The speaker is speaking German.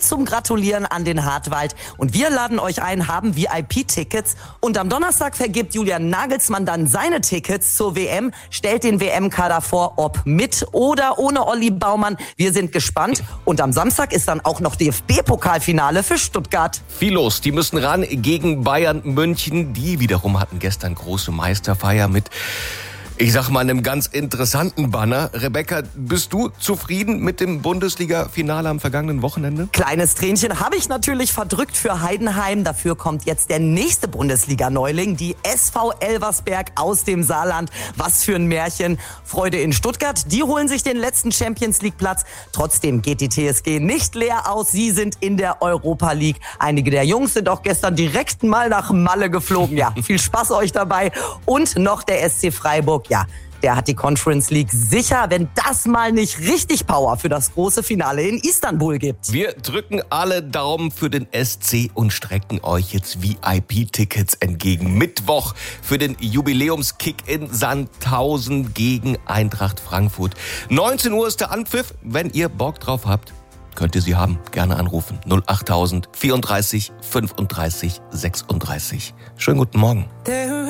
zum Gratulieren an den Hartwald. Und wir laden euch ein, haben VIP-Tickets. Und am Donnerstag vergibt Julian Nagelsmann dann seine Tickets zur WM, stellt den WM-Kader vor, ob mit oder ohne Olli Baumann. Wir sind gespannt. Und am Samstag ist dann auch noch DFB-Pokalfinale für Stuttgart. Viel los. Die müssen ran gegen Bayern München. Die wiederum hatten gestern große Meisterfeier mit, ich sag mal, einem ganz interessanten Banner. Rebecca, bist du zufrieden mit dem Bundesliga-Finale am vergangenen Wochenende? Kleines Tränchen habe ich natürlich verdrückt für Heidenheim. Dafür kommt jetzt der nächste Bundesliga-Neuling, die SV Elversberg aus dem Saarland. Was für ein Märchen. Freude in Stuttgart, die holen sich den letzten Champions-League-Platz. Trotzdem geht die TSG nicht leer aus. Sie sind in der Europa League. Einige der Jungs sind auch gestern direkt mal nach Malle geflogen. Ja, viel Spaß euch dabei. Und noch der SC Freiburg. Ja, der hat die Conference League sicher, wenn das mal nicht richtig Power für das große Finale in Istanbul gibt. Wir drücken alle Daumen für den SC und strecken euch jetzt VIP-Tickets entgegen. Mittwoch für den Jubiläumskick in Sandhausen gegen Eintracht Frankfurt. 19 Uhr ist der Anpfiff. Wenn ihr Bock drauf habt, könnt ihr sie haben. Gerne anrufen. 08000 34 35 36. Schönen guten Morgen.